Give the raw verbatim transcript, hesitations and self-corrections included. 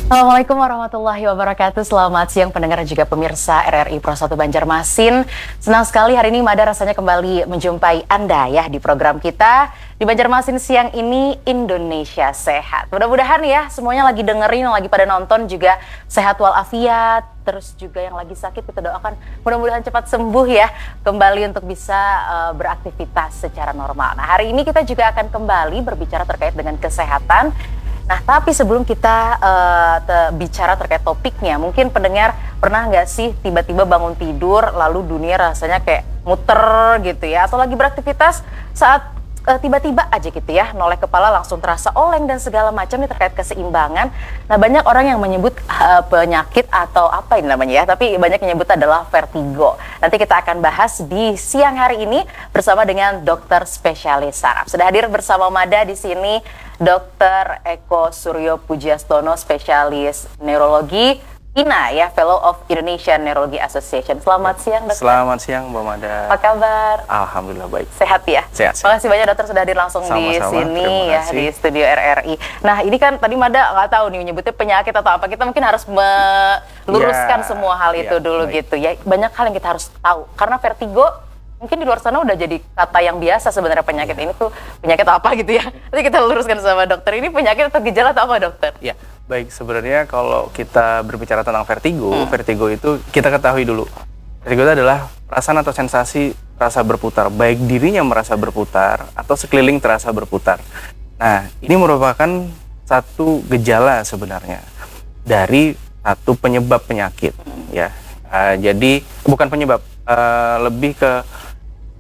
Assalamualaikum warahmatullahi wabarakatuh. Selamat siang pendengar dan juga pemirsa R R I Pro satu Banjarmasin. Senang sekali hari ini Mada rasanya kembali menjumpai Anda ya di program kita di Banjarmasin siang ini, Indonesia Sehat. Mudah-mudahan ya semuanya lagi dengerin, yang lagi pada nonton juga sehat walafiat. Terus juga yang lagi sakit kita doakan mudah-mudahan cepat sembuh ya, kembali untuk bisa uh, beraktivitas secara normal. Nah, hari ini kita juga akan kembali berbicara terkait dengan kesehatan. Nah, tapi sebelum kita uh, te- bicara terkait topiknya, mungkin pendengar pernah nggak sih tiba-tiba bangun tidur lalu dunia rasanya kayak muter gitu ya, atau lagi beraktivitas saat uh, tiba-tiba aja gitu ya, noleh kepala langsung terasa oleng dan segala macam nih terkait keseimbangan. Nah, banyak orang yang menyebut uh, penyakit atau apa ini namanya ya, tapi banyak yang menyebut adalah vertigo. Nanti kita akan bahas di siang hari ini bersama dengan dokter spesialis saraf. Sudah hadir bersama Mada di sini dokter Eko Suryo Pujiastono, spesialis neurologi, I N A ya, Fellow of Indonesian Neurology Association. Selamat siang, dokter. Selamat siang, Mbak Mada. Apa kabar? Alhamdulillah baik. Sehat ya? Sehat. Terima kasih banyak dokter sudah hadir langsung di Sama-sama, sini ya, terima kasih. di studio R R I. Nah, ini kan tadi Mada nggak tahu nih menyebutnya penyakit atau apa. Kita mungkin harus meluruskan Ya, semua hal itu ya, dulu baik. gitu ya. Banyak hal yang kita harus tahu. Karena vertigo mungkin di luar sana udah jadi kata yang biasa sebenarnya, penyakit ini tuh penyakit apa gitu ya. Nanti kita luruskan sama dokter. Ini penyakit atau gejala atau apa, dokter? Ya, baik. Sebenarnya kalau kita berbicara tentang vertigo, Hmm. vertigo itu kita ketahui dulu. Vertigo itu adalah perasaan atau sensasi rasa berputar, baik dirinya merasa berputar atau sekeliling terasa berputar. Nah, ini merupakan satu gejala sebenarnya dari satu penyebab penyakit, ya. Uh, jadi bukan penyebab, uh, lebih ke